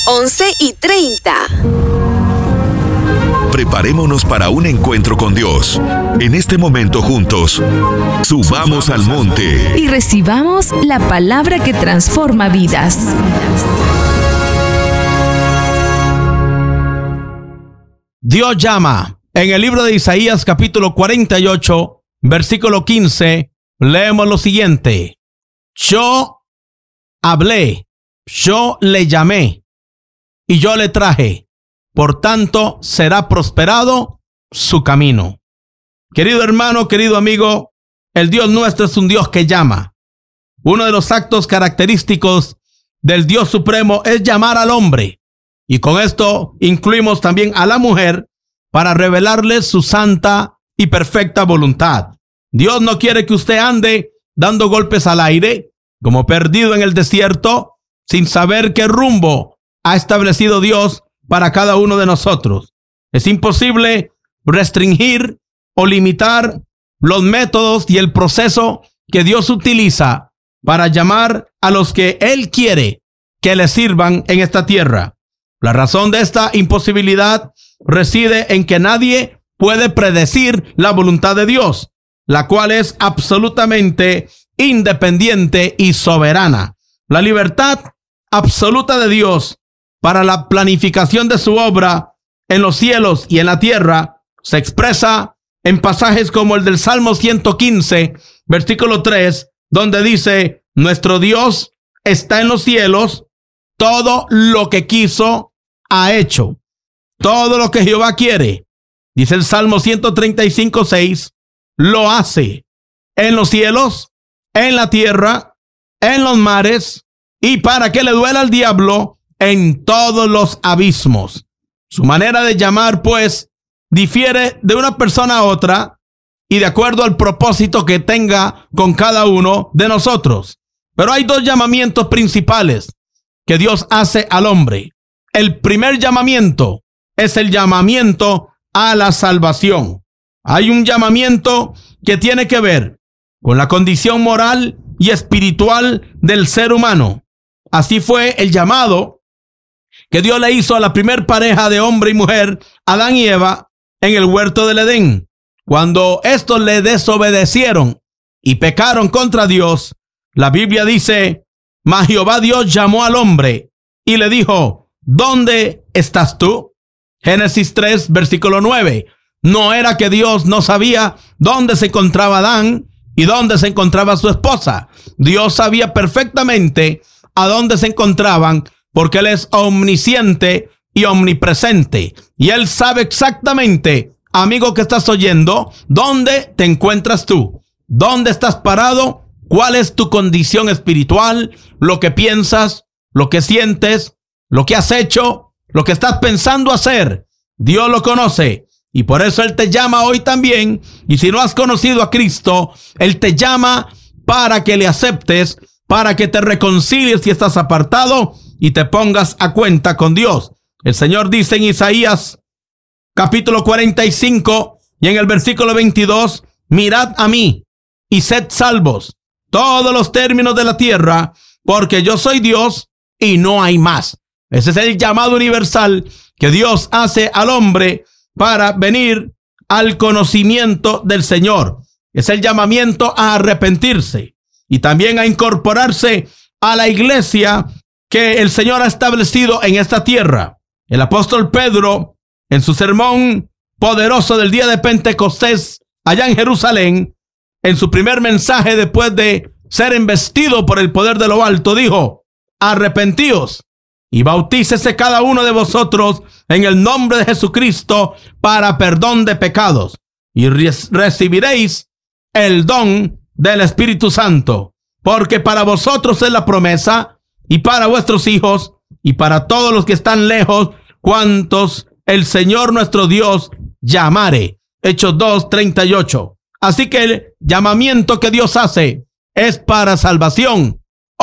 11:30. Preparémonos para un encuentro con Dios. En este momento juntos, subamos al monte y recibamos la palabra que transforma vidas. Dios llama. En el libro de Isaías, capítulo 48, versículo 15, leemos lo siguiente: Yo hablé, yo le llamé y yo le traje. Por tanto, será prosperado su camino. Querido hermano, querido amigo, el Dios nuestro es un Dios que llama. Uno de los actos característicos del Dios Supremo es llamar al hombre. Y con esto incluimos también a la mujer para revelarle su santa y perfecta voluntad. Dios no quiere que usted ande dando golpes al aire, como perdido en el desierto, sin saber qué rumbo ha establecido Dios para cada uno de nosotros. Es imposible restringir o limitar los métodos y el proceso que Dios utiliza para llamar a los que Él quiere que le sirvan en esta tierra. La razón de esta imposibilidad reside en que nadie puede predecir la voluntad de Dios, la cual es absolutamente independiente y soberana. La libertad absoluta de Dios para la planificación de su obra en los cielos y en la tierra se expresa en pasajes como el del Salmo 115, versículo 3, donde dice: nuestro Dios está en los cielos, todo lo que quiso ha hecho. Todo lo que Jehová quiere, dice el Salmo 135, 6, lo hace en los cielos, en la tierra, en los mares, y para que le duela al diablo, en todos los abismos. Su manera de llamar, pues, difiere de una persona a otra y de acuerdo al propósito que tenga con cada uno de nosotros. Pero hay dos llamamientos principales que Dios hace al hombre. El primer llamamiento es el llamamiento a la salvación. Hay un llamamiento que tiene que ver con la condición moral y espiritual del ser humano. Así fue el llamado que Dios le hizo a la primer pareja de hombre y mujer, Adán y Eva, en el huerto del Edén. Cuando estos le desobedecieron y pecaron contra Dios, la Biblia dice: mas Jehová Dios llamó al hombre y le dijo: ¿dónde estás tú? Génesis 3, versículo 9. No era que Dios no sabía dónde se encontraba Adán y dónde se encontraba su esposa. Dios sabía perfectamente a dónde se encontraban, porque Él es omnisciente y omnipresente. Y Él sabe exactamente, amigo que estás oyendo, dónde te encuentras tú, dónde estás parado, cuál es tu condición espiritual, lo que piensas, lo que sientes, lo que has hecho, lo que estás pensando hacer. Dios lo conoce y por eso Él te llama hoy también. Y si no has conocido a Cristo, Él te llama para que le aceptes, para que te reconcilies si estás apartado y te pongas a cuenta con Dios. El Señor dice en Isaías capítulo 45 y en el versículo 22: mirad a mí y sed salvos todos los términos de la tierra, porque yo soy Dios y no hay más. Ese es el llamado universal que Dios hace al hombre para venir al conocimiento del Señor. Es el llamamiento a arrepentirse y también a incorporarse a la iglesia que el Señor ha establecido en esta tierra. El apóstol Pedro, en su sermón poderoso del día de Pentecostés, allá en Jerusalén, en su primer mensaje después de ser investido por el poder de lo alto, dijo: arrepentíos y bautícese cada uno de vosotros en el nombre de Jesucristo para perdón de pecados, y recibiréis el don del Espíritu Santo, porque para vosotros es la promesa, y para vuestros hijos, y para todos los que están lejos, cuantos el Señor nuestro Dios llamare. Hechos 2:38. Así que el llamamiento que Dios hace es para salvación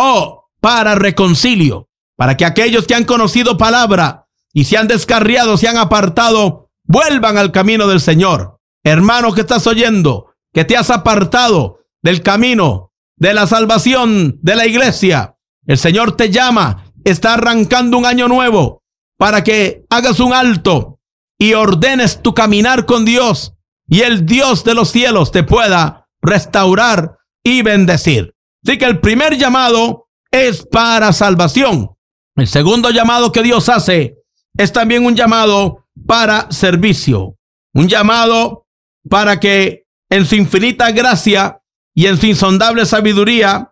o para reconcilio, para que aquellos que han conocido palabra y se han descarriado, se han apartado, vuelvan al camino del Señor. Hermano que estás oyendo, que te has apartado del camino de la salvación de la iglesia, el Señor te llama, está arrancando un año nuevo para que hagas un alto y ordenes tu caminar con Dios y el Dios de los cielos te pueda restaurar y bendecir. Así que el primer llamado es para salvación. El segundo llamado que Dios hace es también un llamado para servicio. Un llamado para que en su infinita gracia y en su insondable sabiduría,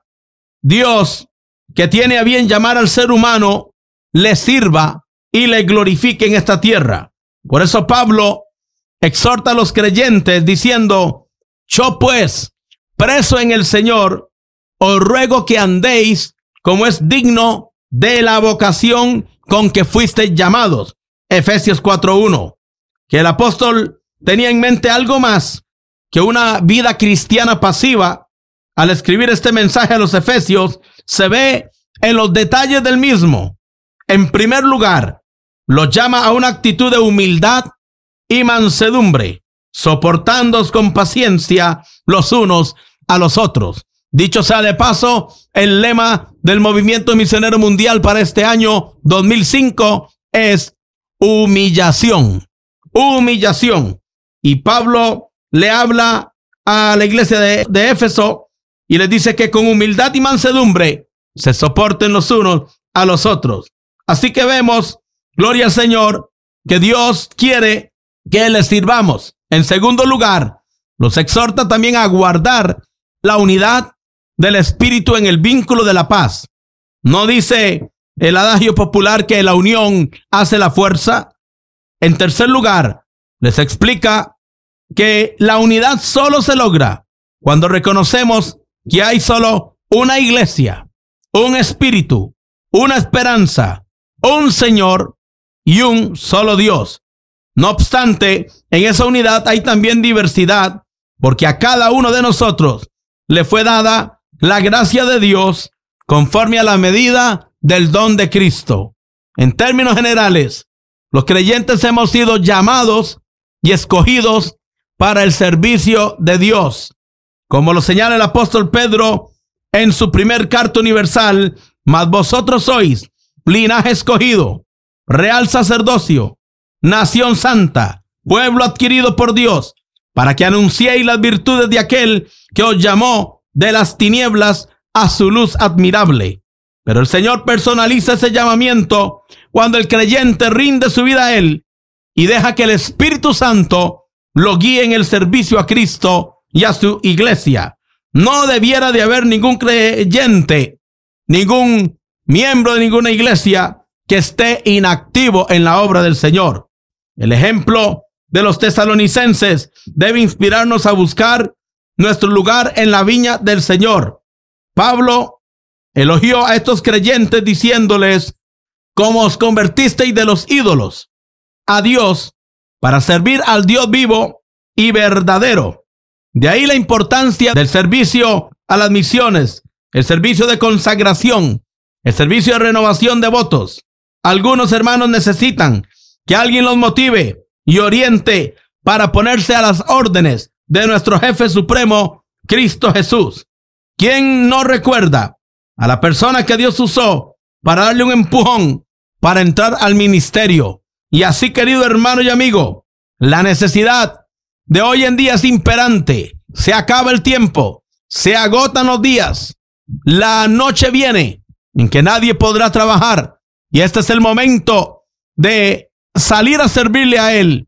Dios, que tiene a bien llamar al ser humano, le sirva y le glorifique en esta tierra. Por eso Pablo exhorta a los creyentes diciendo: yo pues, preso en el Señor, os ruego que andéis como es digno de la vocación con que fuisteis llamados. Efesios 4:1. Que el apóstol tenía en mente algo más que una vida cristiana pasiva. Al escribir este mensaje a los efesios, se ve en los detalles del mismo. En primer lugar, los llama a una actitud de humildad y mansedumbre, soportándoos con paciencia los unos a los otros. Dicho sea de paso, el lema del Movimiento Misionero Mundial para este año 2005 es humillación. Humillación. Y Pablo le habla a la iglesia de Éfeso y les dice que con humildad y mansedumbre se soporten los unos a los otros. Así que vemos, gloria al Señor, que Dios quiere que le sirvamos. En segundo lugar, los exhorta también a guardar la unidad del espíritu en el vínculo de la paz. ¿No dice el adagio popular que la unión hace la fuerza? En tercer lugar, les explica que la unidad solo se logra cuando reconocemos que hay solo una iglesia, un espíritu, una esperanza, un Señor y un solo Dios. No obstante, en esa unidad hay también diversidad, porque a cada uno de nosotros le fue dada la gracia de Dios conforme a la medida del don de Cristo. En términos generales, los creyentes hemos sido llamados y escogidos para el servicio de Dios. Como lo señala el apóstol Pedro en su primer carta universal: mas vosotros sois linaje escogido, real sacerdocio, nación santa, pueblo adquirido por Dios, para que anunciéis las virtudes de aquel que os llamó de las tinieblas a su luz admirable. Pero el Señor personaliza ese llamamiento cuando el creyente rinde su vida a Él y deja que el Espíritu Santo lo guíe en el servicio a Cristo y a su iglesia. No debiera de haber ningún creyente, ningún miembro de ninguna iglesia que esté inactivo en la obra del Señor. El ejemplo de los tesalonicenses debe inspirarnos a buscar nuestro lugar en la viña del Señor. Pablo elogió a estos creyentes diciéndoles: como os convertisteis de los ídolos a Dios para servir al Dios vivo y verdadero. De ahí la importancia del servicio a las misiones, el servicio de consagración, el servicio de renovación de votos. Algunos hermanos necesitan que alguien los motive y oriente para ponerse a las órdenes de nuestro jefe supremo, Cristo Jesús. ¿Quién no recuerda a la persona que Dios usó para darle un empujón para entrar al ministerio? Y así, querido hermano y amigo, la necesidad de hoy en día es imperante. Se acaba el tiempo, se agotan los días, la noche viene en que nadie podrá trabajar, y este es el momento de salir a servirle a Él,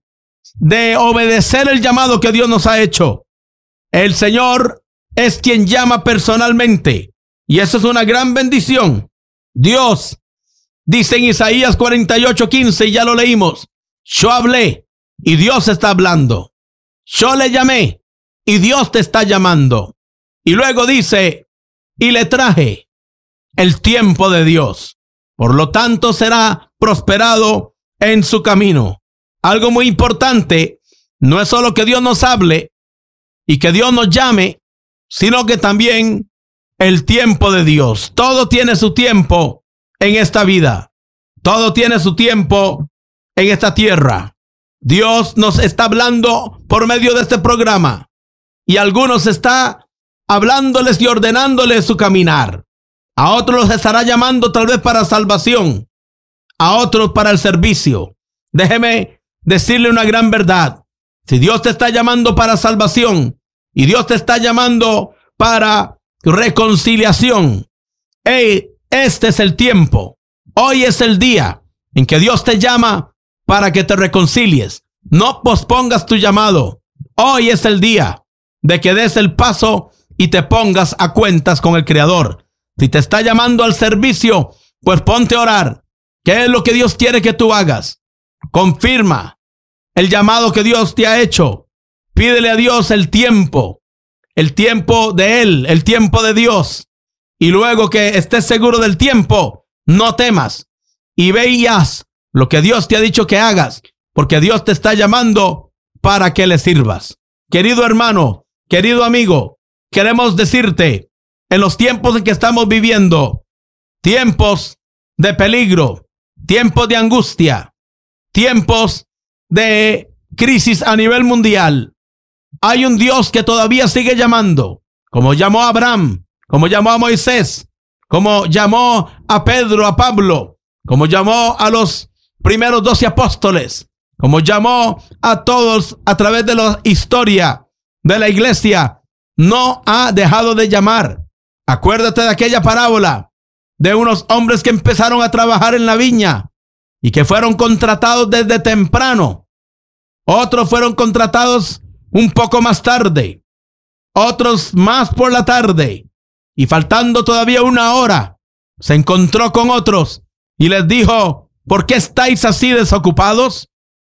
de obedecer el llamado que Dios nos ha hecho. El Señor es quien llama personalmente, y eso es una gran bendición. Dios dice en Isaías 48:15, y ya lo leímos: yo hablé y Dios está hablando. Yo le llamé y Dios te está llamando. Y luego dice: y le traje el tiempo de Dios. Por lo tanto, será prosperado en su camino. Algo muy importante, no es solo que Dios nos hable y que Dios nos llame, sino que también el tiempo de Dios. Todo tiene su tiempo en esta vida. Todo tiene su tiempo en esta tierra. Dios nos está hablando por medio de este programa, y algunos está hablándoles y ordenándoles su caminar. A otros los estará llamando tal vez para salvación, a otros para el servicio. Déjeme decirle una gran verdad. Si Dios te está llamando para salvación y Dios te está llamando para reconciliación, este es el tiempo. Hoy es el día en que Dios te llama para que te reconcilies. No pospongas tu llamado. Hoy es el día de que des el paso y te pongas a cuentas con el Creador. Si te está llamando al servicio, pues ponte a orar. ¿Qué es lo que Dios quiere que tú hagas? Confirma el llamado que Dios te ha hecho. Pídele a Dios el tiempo de Él, el tiempo de Dios. Y luego que estés seguro del tiempo, no temas y ve y haz lo que Dios te ha dicho que hagas, porque Dios te está llamando para que le sirvas. Querido hermano, querido amigo, queremos decirte, en los tiempos en que estamos viviendo, tiempos de peligro, tiempos de angustia, tiempos de crisis a nivel mundial, hay un Dios que todavía sigue llamando, como llamó a Abraham, como llamó a Moisés, como llamó a Pedro, a Pablo, como llamó a los primeros 12 apóstoles, como llamó a todos a través de la historia de la iglesia. No ha dejado de llamar. Acuérdate de aquella parábola de unos hombres que empezaron a trabajar en la viña y que fueron contratados desde temprano. Otros fueron contratados un poco más tarde, otros más por la tarde, y faltando todavía una hora, se encontró con otros y les dijo: ¿por qué estáis así desocupados?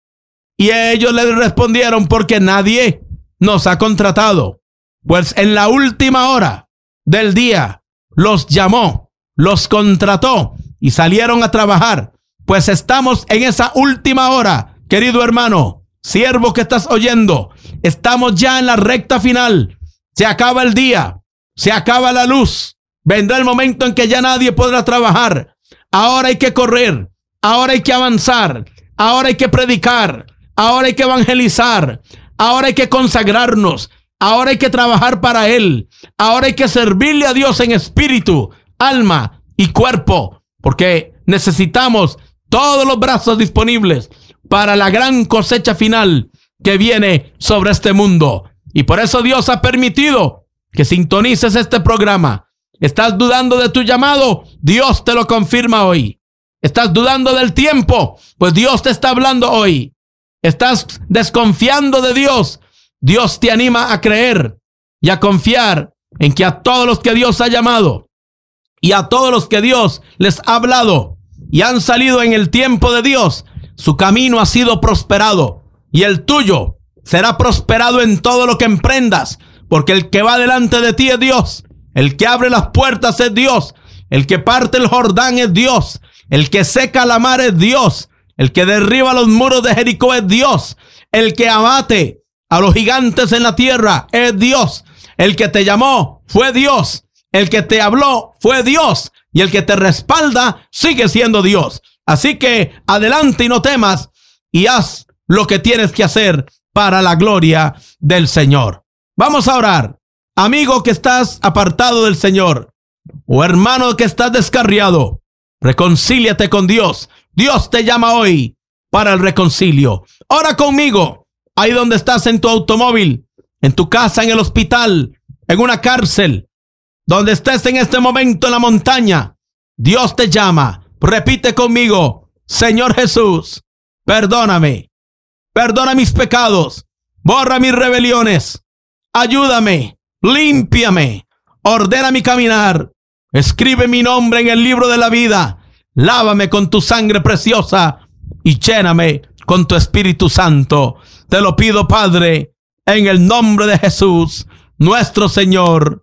Y ellos le respondieron: porque nadie nos ha contratado. Pues en la última hora del día los llamó, los contrató y salieron a trabajar. Pues estamos en esa última hora, querido hermano, siervo que estás oyendo. Estamos ya en la recta final. Se acaba el día, se acaba la luz. Vendrá el momento en que ya nadie podrá trabajar. Ahora hay que correr, ahora hay que avanzar, ahora hay que predicar, ahora hay que evangelizar, ahora hay que consagrarnos, ahora hay que trabajar para Él, ahora hay que servirle a Dios en espíritu, alma y cuerpo, porque necesitamos todos los brazos disponibles para la gran cosecha final que viene sobre este mundo. Y por eso Dios ha permitido que sintonices este programa. ¿Estás dudando de tu llamado? Dios te lo confirma hoy. ¿Estás dudando del tiempo? Pues Dios te está hablando hoy. ¿Estás desconfiando de Dios? Dios te anima a creer y a confiar en que a todos los que Dios ha llamado y a todos los que Dios les ha hablado y han salido en el tiempo de Dios, su camino ha sido prosperado y el tuyo será prosperado en todo lo que emprendas, porque el que va delante de ti es Dios, el que abre las puertas es Dios, el que parte el Jordán es Dios, el que seca la mar es Dios, el que derriba los muros de Jericó es Dios, el que abate a los gigantes en la tierra es Dios, el que te llamó fue Dios, el que te habló fue Dios y el que te respalda sigue siendo Dios. Así que adelante y no temas y haz lo que tienes que hacer para la gloria del Señor. Vamos a orar. Amigo que estás apartado del Señor o hermano que estás descarriado, reconcíliate con Dios. Dios te llama hoy para el reconcilio. Ora conmigo ahí donde estás, en tu automóvil, en tu casa, en el hospital, en una cárcel, donde estés en este momento en la montaña. Dios te llama. Repite conmigo: Señor Jesús, perdóname. Perdona mis pecados. Borra mis rebeliones. Ayúdame. Límpiame. Ordena mi caminar. Escribe mi nombre en el libro de la vida. Lávame con tu sangre preciosa y lléname con tu Espíritu Santo. Te lo pido, Padre, en el nombre de Jesús, nuestro Señor.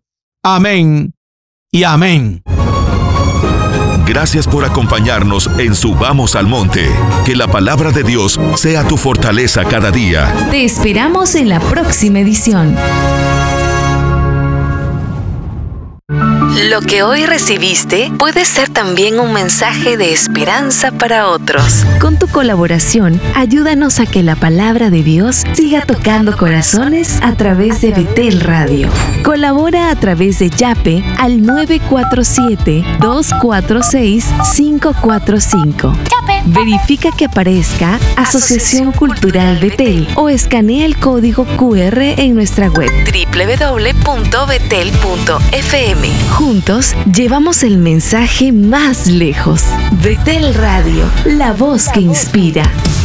Amén y amén. Gracias por acompañarnos en Subamos al Monte. Que la palabra de Dios sea tu fortaleza cada día. Te esperamos en la próxima edición. Lo que hoy recibiste puede ser también un mensaje de esperanza para otros. Con tu colaboración, ayúdanos a que la palabra de Dios siga tocando corazones a través de Betel Radio. Colabora a través de Yape al 947-246-545. Verifica que aparezca Asociación Cultural Betel o escanea el código QR en nuestra web www.betel.fm. Juntos llevamos el mensaje más lejos. Betel Radio, la voz que inspira.